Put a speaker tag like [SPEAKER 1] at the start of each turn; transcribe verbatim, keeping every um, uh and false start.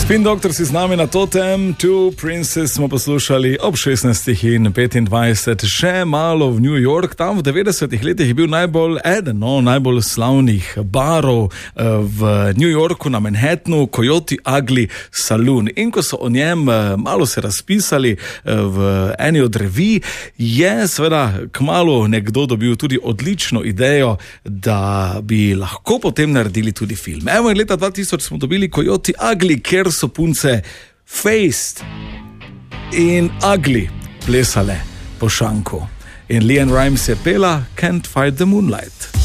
[SPEAKER 1] Spin Doctor si z nami na Totem, Two Princes smo poslušali ob šestnajstih in petindvajset, še malo v New York. Tam v devetdesetih letih je bil najbolj eden, no, najbolj slavnih barov v New Yorku na Manhattanu, Coyote Ugly Saloon. In ko so o njem malo se razpisali v eni od revij, je seveda kmalu nekdo dobil tudi odlično idejo, da bi lahko potem naredili tudi film. Evo in leta dva tisoč smo dobili Coyote Ugly, ker so punce faced in ugly plesale po šanku. In LeAnn Rimes je pela Can't Fight the Moonlight.